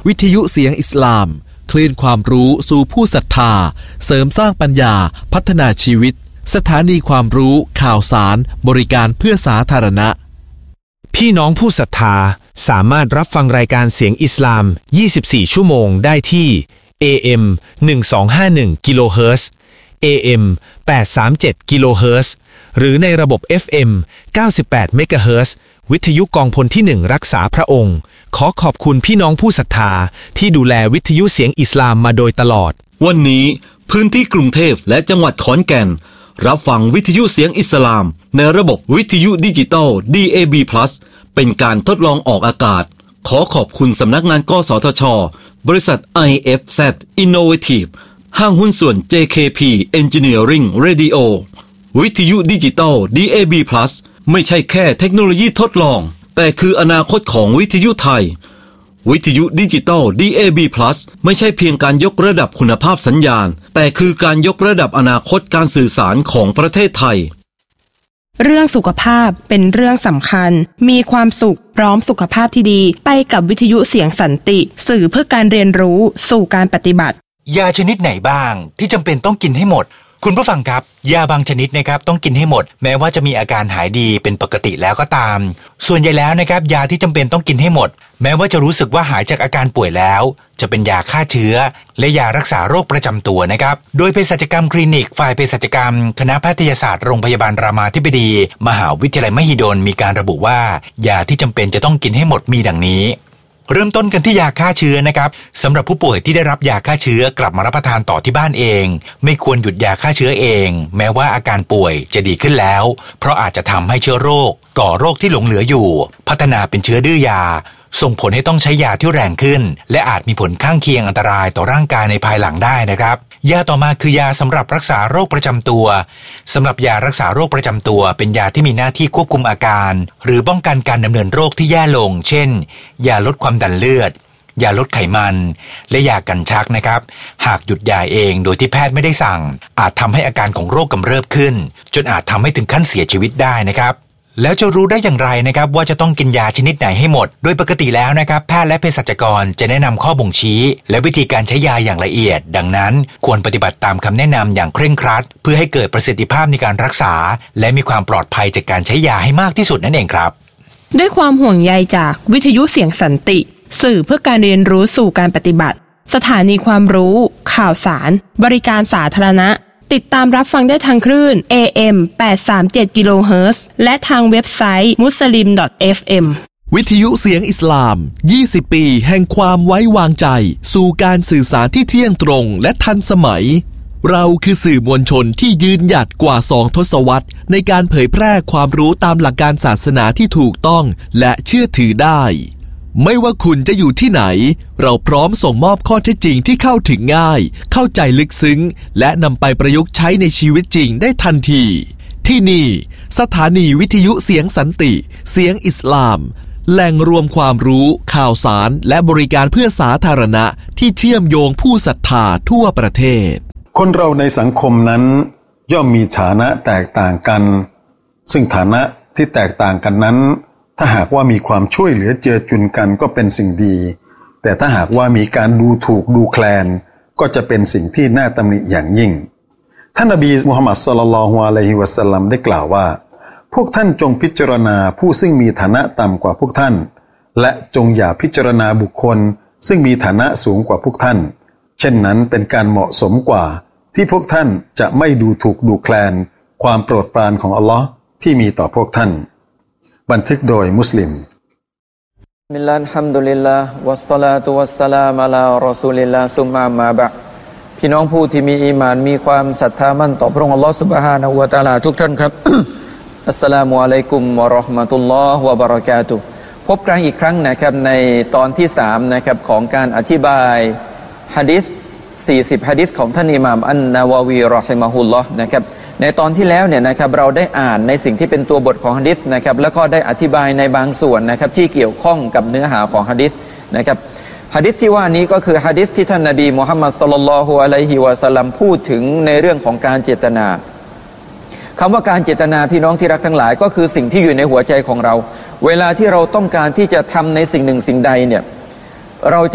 วิทยุเสียงอิสลามคลื่นความรู้สู่ผู้ศรัทธาเสริมสร้างปัญญาพัฒนาชีวิตสถานีความรู้ข่าวสารบริการเพื่อสาธารณะพี่น้องผู้ศรัทธาสามารถรับฟังรายการเสียงอิสลาม24ชั่วโมงได้ที่ AM 1251กิโลเฮิรตซ์ AM 837กิโลเฮิรตซ์หรือในระบบ FM 98เมกะเฮิรตซ์วิทยุกองพลที่1รักษาพระองค์ขอขอบคุณพี่น้องผู้ศรัทธาที่ดูแลวิทยุเสียงอิสลามมาโดยตลอดวันนี้พื้นที่กรุงเทพและจังหวัดขอนแก่นรับฟังวิทยุเสียงอิสลามในระบบวิทยุดิจิตอล DAB+ เป็นการทดลองออกอากาศขอขอบคุณสำนักงานกสทช.บริษัท IFZ Innovative ห้างหุ้นส่วน JKP Engineering Radio วิทยุดิจิตอล DAB+ ไม่ใช่แค่เทคโนโลยีทดลองแต่คืออนาคตของวิทยุไทยวิทยุดิจิตอล DAB+ ไม่ใช่เพียงการยกระดับคุณภาพสัญญาณแต่คือการยกระดับอนาคตการสื่อสารของประเทศไทยเรื่องสุขภาพเป็นเรื่องสำคัญมีความสุขพร้อมสุขภาพที่ดีไปกับวิทยุเสียงสันติสื่อเพื่อการเรียนรู้สู่การปฏิบัติยาชนิดไหนบ้างที่จำเป็นต้องกินให้หมดคุณผู้ฟังครับยาบางชนิดนะครับต้องกินให้หมดแม้ว่าจะมีอาการหายดีเป็นปกติแล้วก็ตามส่วนใหญ่แล้วนะครับยาที่จำเป็นต้องกินให้หมดแม้ว่าจะรู้สึกว่าหายจากอาการป่วยแล้วจะเป็นยาฆ่าเชื้อและยารักษาโรคประจำตัวนะครับโดยเภสัชกรรมคลินิกฝ่ายเภสัชกรรมคณะแพทยศาสตร์โรงพยาบาลรามาธิบดีมหาวิทยาลัยมหิดลมีการระบุว่ายาที่จำเป็นจะต้องกินให้หมดมีดังนี้เริ่มต้นกันที่ยาฆ่าเชื้อนะครับสำหรับผู้ป่วยที่ได้รับยาฆ่าเชื้อกลับมารับประทานต่อที่บ้านเองไม่ควรหยุดยาฆ่าเชื้อเองแม้ว่าอาการป่วยจะดีขึ้นแล้วเพราะอาจจะทำให้เชื้อโรคก่อโรคที่หลงเหลืออยู่พัฒนาเป็นเชื้อดื้อยาส่งผลให้ต้องใช้ยาที่แรงขึ้นและอาจมีผลข้างเคียงอันตรายต่อร่างกายในภายหลังได้นะครับยาต่อมาคือยาสำหรับรักษาโรคประจำตัวสำหรับยารักษาโรคประจำตัวเป็นยาที่มีหน้าที่ควบคุมอาการหรือป้องกันการดำเนินโรคที่แย่ลงเช่นยาลดความดันเลือดยาลดไขมันและยากันชักนะครับหากหยุดยาเองโดยที่แพทย์ไม่ได้สั่งอาจทำให้อาการของโรคกำเริบขึ้นจนอาจทำให้ถึงขั้นเสียชีวิตได้นะครับแล้วจะรู้ได้อย่างไรนะครับว่าจะต้องกินยาชนิดไหนให้หมดโดยปกติแล้วนะครับแพทย์และเภสัชกรจะแนะนำข้อบ่งชี้และวิธีการใช้ยาอย่างละเอียดดังนั้นควรปฏิบัติตามคำแนะนำอย่างเคร่งครัดเพื่อให้เกิดประสิทธิภาพในการรักษาและมีความปลอดภัยจากการใช้ยาให้มากที่สุดนั่นเองครับด้วยความห่วงใยจากวิทยุเสียงสันติสื่อเพื่อการเรียนรู้สู่การปฏิบัติสถานีความรู้ข่าวสารบริการสาธารณะติดตามรับฟังได้ทางคลื่น AM 837กิโลเฮิรตซ์และทางเว็บไซต์ muslim.fm วิทยุเสียงอิสลาม20ปีแห่งความไว้วางใจสู่การสื่อสารที่เที่ยงตรงและทันสมัยเราคือสื่อมวลชนที่ยืนหยัดกว่า2 ทศวรรษในการเผยแพร่ความรู้ตามหลักการศาสนาที่ถูกต้องและเชื่อถือได้ไม่ว่าคุณจะอยู่ที่ไหนเราพร้อมส่งมอบข้อเท็จจริงที่เข้าถึงง่ายเข้าใจลึกซึ้งและนำไปประยุกต์ใช้ในชีวิตจริงได้ทันทีที่นี่สถานีวิทยุเสียงสันติเสียงอิสลามแหล่งรวมความรู้ข่าวสารและบริการเพื่อสาธารณะที่เชื่อมโยงผู้ศรัทธาทั่วประเทศคนเราในสังคมนั้นย่อมมีฐานะแตกต่างกันซึ่งฐานะที่แตกต่างกันนั้นถ้าหากว่ามีความช่วยเหลือเจือจุนกันก็เป็นสิ่งดีแต่ถ้าหากว่ามีการดูถูกดูแคลนก็จะเป็นสิ่งที่น่าตำหนิอย่างยิ่งท่านนบีมุฮัมมัดศ็อลลัลลอฮุอะลัยฮิวะซัลลัมได้กล่าวว่าพวกท่านจงพิจารณาผู้ซึ่งมีฐานะต่ำกว่าพวกท่านและจงอย่าพิจารณาบุคคลซึ่งมีฐานะสูงกว่าพวกท่านเช่นนั้นเป็นการเหมาะสมกว่าที่พวกท่านจะไม่ดูถูกดูแคลนความโปรดปรานของอัลลอฮ์ที่มีต่อพวกท่านบันทึกโดยมุสลิมบิลลาฮิลฮัมดุลิลลาฮ์วัสศอลาตุวัสสลามุอะลารอซูลิลลาฮ์ซุมมามาบะพี่น้องผู้ที่มีอีหม่านมีความศรัทธามั่นต่อพระองค์อัลเลาะห์ซุบฮานะฮูวะตะอาลาทุกท่านครับ อัสสลามุอะลัยกุมวะเราะห์มะตุลลอฮ์วะบะเราะกาตุฮ์พบกันอีกครั้งนะครับในตอนที่3นะครับของการอธิบายหะดีษ40หะดีษของท่านอิหม่ามอันนะวะวีเราะฮิมะฮุลลอฮ์นะครับในตอนที่แล้วเนี่ยนะครับเราได้อ่านในสิ่งที่เป็นตัวบทของหะดีษนะครับแล้วก็ได้อธิบายในบางส่วนนะครับที่เกี่ยวข้องกับเนื้อหาของหะดีษนะครับหะดีษที่ว่านี้ก็คือหะดีษที่ท่านนบีมุฮัมมัดศ็อลลัลลอฮุอะลัยฮิวะซัลลัมพูดถึงในเรื่องของการเจตนาคำว่าการเจตนาพี่น้องที่รักทั้งหลายก็คือสิ่งที่อยู่ในหัวใจของเราเวลาที่เราต้องการที่จะทำในสิ่งหนึ่งสิ่งใดเนี่ยเราจะ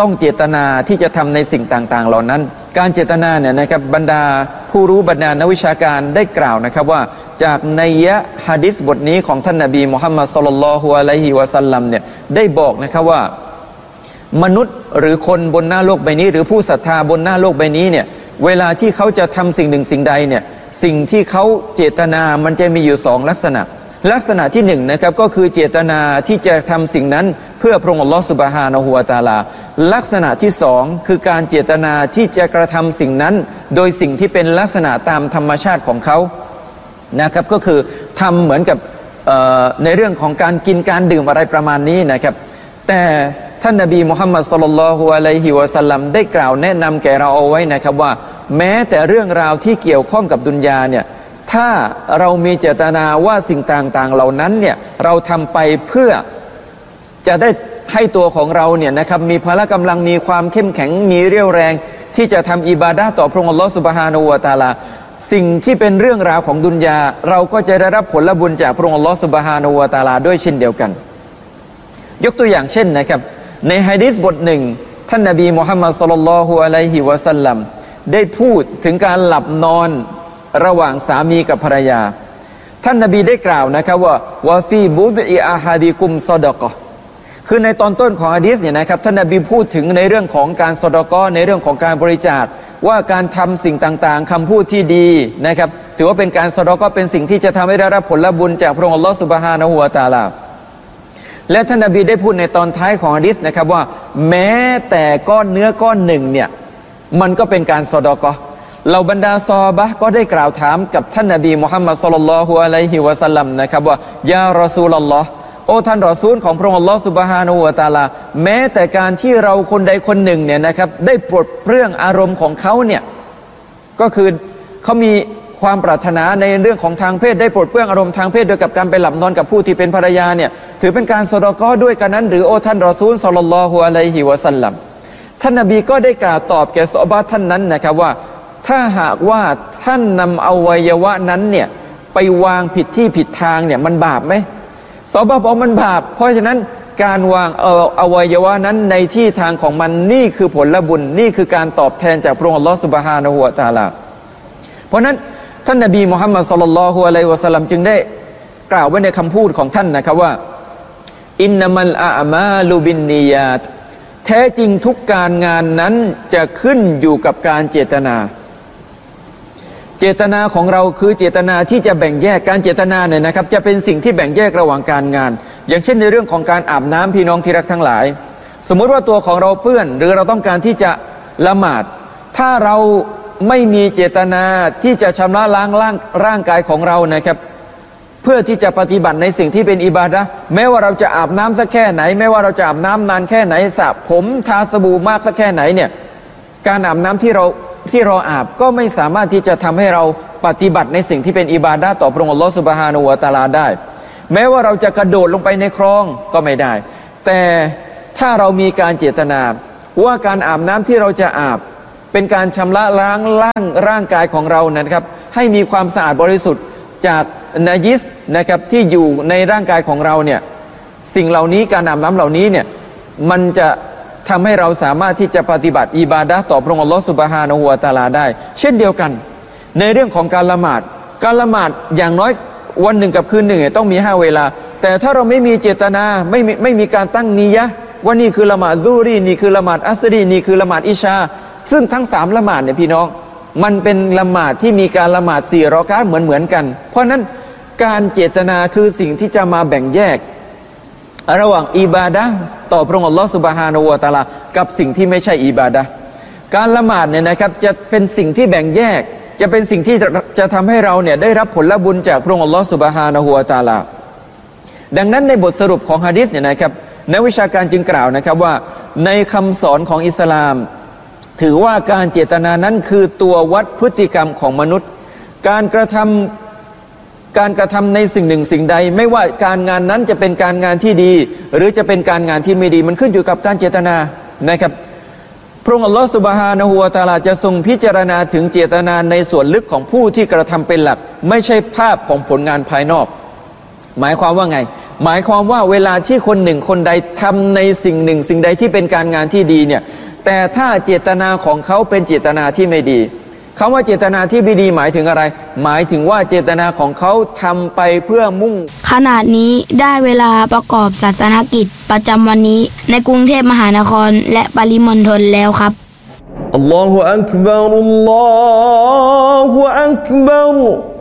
ต้องเจตนาที่จะทำในสิ่งต่างๆเหล่านั้นการเจตนาเนี่ยนะครับบรรดาผู้รู้บรรดานักวิชาการได้กล่าวนะครับว่าจากนัยยะหะดีษบทนี้ของท่านนบีมุฮัมมัดศ็อลลัลลอฮุอะลัยฮิวะซัลลัมเนี่ยได้บอกนะครับว่ามนุษย์หรือคนบนหน้าโลกใบนี้หรือผู้ศรัทธาบนหน้าโลกใบนี้เนี่ยเวลาที่เขาจะทำสิ่งหนึ่งสิ่งใดเนี่ยสิ่งที่เขาเจตนามันจะมีอยู่สองลักษณะที่หนึ่งนะครับก็คือเจตนาที่จะทำสิ่งนั้นเพื่อพระองค์อัลลอฮฺซุบฮานะฮูวะตะอาลาลักษณะที่สองคือการเจตนาที่จะกระทำสิ่งนั้นโดยสิ่งที่เป็นลักษณะตามธรรมชาติของเขานะครับก็คือทำเหมือนกับในเรื่องของการกินการดื่มอะไรประมาณนี้นะครับแต่ท่านนบีมุฮัมมัดศ็อลลัลลอฮุอะลัยฮิวะซัลลัมได้กล่าวแนะนำแก่เราเอาไว้นะครับว่าแม้แต่เรื่องราวที่เกี่ยวข้องกับดุนยาเนี่ยถ้าเรามีเจตนาว่าสิ่งต่างๆเหล่านั้นเนี่ยเราทำไปเพื่อจะได้ให้ตัวของเราเนี่ยนะครับมีพละกำลังมีความเข้มแข็งมีเรี่ยวแรงที่จะทำอิบาดะห์ต่อพระองค์อัลลอฮฺซุบฮานะฮูวะตะอาลาสิ่งที่เป็นเรื่องราวของดุนยาเราก็จะได้รับผลบุญจากพระองค์อัลลอฮฺซุบฮานะฮูวะตะอาลาด้วยเช่นเดียวกันยกตัวอย่างเช่นนะครับในหะดีษบทหนึ่งท่านนบีมุฮัมมัดศ็อลลัลลอฮุอะลัยฮิวะซัลลัมได้พูดถึงการหลับนอนระหว่างสามีกับภรรยาท่านนบีได้กล่าวนะครับว่าวะฟีบุดอิอาฮาดิกุมซอดะกะห์คือในตอนต้นของหะดีษเนี่ยนะครับท่านนบีพูดถึงในเรื่องของการซอดะกะห์ในเรื่องของการบริจาคว่าการทำสิ่งต่างๆคำพูดที่ดีนะครับถือว่าเป็นการซอดะกะห์เป็นสิ่งที่จะทำให้ได้รับผลบุญจากพระองค์อัลลอฮฺซุบฮานะฮูวะตะอาลาและท่านนบีได้พูดในตอนท้ายของหะดีษนะครับว่าแม้แต่ก้อนเนื้อก้อนหนึ่งเนี่ยมันก็เป็นการซอดะกะห์เหล่าบรรดาซอฮาบะห์ก็ได้กล่าวถามกับท่านนบีมุฮัมมัดศ็อลลัลลอฮุอะลัยฮิวะซัลลัมนะครับว่ายารอซูลุลลอฮ์โอ้ท่านรอซูลของพระองค์อัลลอฮ์ซุบฮานะฮูวะตะอาลาแม้แต่การที่เราคนใดคนหนึ่งเนี่ยนะครับได้ปลดเปลื้องอารมณ์ของเขาเนี่ยก็คือเขามีความปรารถนาในเรื่องของทางเพศได้ปลดเปลื้องอารมณ์ทางเพศโดยกับการไปหลับนอนกับผู้ที่เป็นภรรยาเนี่ยถือเป็นการซอดะกอฮ์ด้วยกันนั้นหรือโอ้ท่านรอซูลศ็อลลัลลอฮุอะลัยฮิวะซัลลัมท่านนบีก็ได้กล่าวตอบแก่ซอฮาบะห์ท่านนั้นนะครับว่าถ้าหากว่าท่านนำอวัยวะนั้นเนี่ยไปวางผิดที่ผิดทางเนี่ยมันบาปไหมซอฮาบะห์บอกมันบาปเพราะฉะนั้นการวางอวัยวะนั้นในที่ทางของมันนี่คือผลบุญนี่คือการตอบแทนจากพระองค์อัลลอฮฺซุบฮานะฮูวะตะอาลาเพราะนั้นท่านนบีมุฮัมมัดศ็อลลัลลอฮุอะลัยฮิวะซัลลัมจึงได้กล่าวไว้ในคำพูดของท่านนะครับว่าอินนัมัลอามาลุบินนียาตแท้จริงทุกการงานนั้นจะขึ้นอยู่กับการเจตนาเจตนาของเราคือเจตนาที่จะแบ่งแยกการเจตนาเนี่ยนะครับจะเป็นสิ่งที่แบ่งแยกระหว่างการงานอย่างเช่นในเรื่องของการอาบน้ำพี่น้องที่รักทั้งหลายสมมุติว่าตัวของเราเปื้อนหรือเราต้องการที่จะละหมาดถ้าเราไม่มีเจตนาที่จะชำระล้างร่างกายของเรานะครับเพื่อที่จะปฏิบัติในสิ่งที่เป็นอิบาดะห์แม้ว่าเราจะอาบน้ำสักแค่ไหนแม้ว่าเราจะอาบน้ำนานแค่ไหนสระผมทาสบู่มากสักแค่ไหนเนี่ยการอาบน้ำที่เราอาบก็ไม่สามารถที่จะทำให้เราปฏิบัติในสิ่งที่เป็นอิบาดะห์ต่อพระองค์อัลลอฮฺซุบฮานะฮูวะตะอาลาได้แม้ว่าเราจะกระโดดลงไปในคลองก็ไม่ได้แต่ถ้าเรามีการเจตนาว่าการอาบน้ำที่เราจะอาบเป็นการชำระล้างร่างกายของเรานะครับให้มีความสะอาดบริสุทธิ์จากนาญิสนะครับที่อยู่ในร่างกายของเราเนี่ยสิ่งเหล่านี้การอาบน้ำเหล่านี้เนี่ยมันจะทำให้เราสามารถที่จะปฏิบัติอิบาดะห์ต่อพระองค์อัลลอฮฺซุบฮานะฮูวะตะอาลาได้เช่นเดียวกันในเรื่องของการละหมาดอย่างน้อยวันหนึ่งกับคืนหนึ่งต้องมี5เวลาแต่ถ้าเราไม่มีเจตนาไม่มีการตั้งนียะห์ว่านี่คือละหมาดซุฮรีนี่คือละหมาดอัสรีนี่คือละหมาดอิชาซึ่งทั้ง3ละหมาดเนี่ยพี่น้องมันเป็นละหมาดที่มีการละหมาด4รอกาอะห์เหมือนกันเพราะนั้นการเจตนาคือสิ่งที่จะมาแบ่งแยกระหว่างอิบาดะห์ต่อพระองค์อัลลอฮฺซุบฮานะฮูวะตะอาลากับสิ่งที่ไม่ใช่อิบาดะห์การละหมาดเนี่ยนะครับจะเป็นสิ่งที่แบ่งแยกจะเป็นสิ่งที่จะทำให้เราเนี่ยได้รับผลบุญจากพระองค์อัลลอฮฺซุบฮานะฮูวะตะอาลาดังนั้นในบทสรุปของหะดีษเนี่ยนะครับนักวิชาการจึงกล่าวนะครับว่าในคำสอนของอิสลามถือว่าการเจตนานั้นคือตัววัดพฤติกรรมของมนุษย์การกระทำในสิ่งหนึ่งสิ่งใดไม่ว่าการงานนั้นจะเป็นการงานที่ดีหรือจะเป็นการงานที่ไม่ดีมันขึ้นอยู่กับการเจตนานะครับพระองค์อัลลอฮฺซุบฮานะฮูวะตะอาลาจะทรงพิจารณาถึงเจตนาในส่วนลึกของผู้ที่กระทำเป็นหลักไม่ใช่ภาพของผลงานภายนอกหมายความว่าไงหมายความว่าเวลาที่คนหนึ่งคนใดทำในสิ่งหนึ่งสิ่งใดที่เป็นการงานที่ดีเนี่ยแต่ถ้าเจตนาของเขาเป็นเจตนาที่ไม่ดีคำว่าเจตนาที่ไม่ดีหมายถึงอะไร หมายถึงว่าเจตนาของเขาทำไปเพื่อมุ่งขณะนี้ได้เวลาประกอบศาสนกิจประจำวันนี้ในกรุงเทพมหานครและปริมณฑลแล้วครับอัลลอฮุอักบัรอัลลอฮุอักบัร